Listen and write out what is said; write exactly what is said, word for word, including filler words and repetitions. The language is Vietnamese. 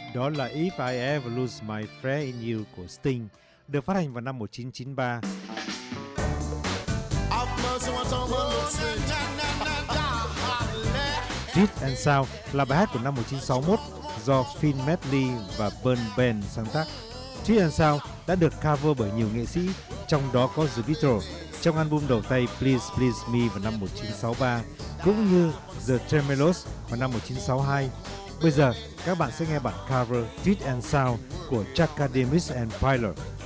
Đó là If I Ever Lose My Faith in You của Sting, được phát hành vào năm một nghìn chín trăm chín mươi ba. Tweet and Shout là bài hát của năm một nghìn chín trăm sáu mươi mốt do Phil Medley và Bern Band sáng tác. Tweet and Shout đã được cover bởi nhiều nghệ sĩ, trong đó có The Beatles trong album đầu tay Please Please Me vào năm một nghìn chín trăm sáu mươi ba, cũng như The Tremelos vào năm một nghìn chín trăm sáu mươi hai. Bây giờ các bạn sẽ nghe bản cover Tweet and Shout của Chaka Demus and Pilot.